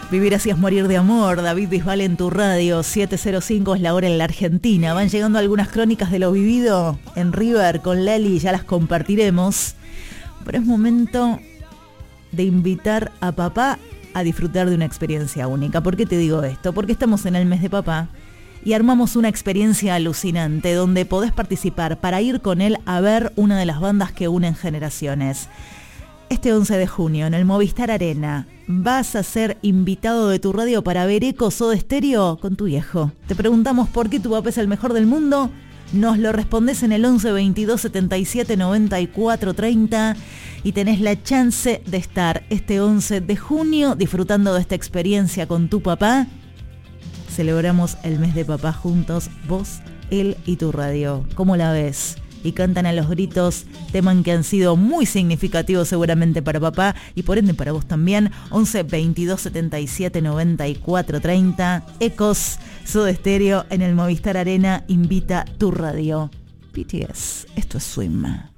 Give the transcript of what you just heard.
Vivir así es morir de amor. David Bisbal en tu radio. 7:05 es la hora en la Argentina. Van llegando algunas crónicas de lo vivido en River con Lali. Ya las compartiremos. Pero es momento de invitar a papá a disfrutar de una experiencia única. ¿Por qué te digo esto? Porque estamos en el mes de papá y armamos una experiencia alucinante donde podés participar para ir con él a ver una de las bandas que unen generaciones. Este 11 de junio en el Movistar Arena vas a ser invitado de tu radio para ver Eco Soda Stereo con tu viejo. Te preguntamos por qué tu papá es el mejor del mundo. Nos lo respondes en el 11 22 77 94 30 y tenés la chance de estar este 11 de junio disfrutando de esta experiencia con tu papá. Celebramos el mes de papá juntos, vos, él y tu radio. ¿Cómo la ves? Y cantan a los gritos temas que han sido muy significativos seguramente para papá y por ende para vos también. 11 22 77 94 30. Ecos Soda Stereo en el Movistar Arena invita tu radio. BTS, esto es Swim.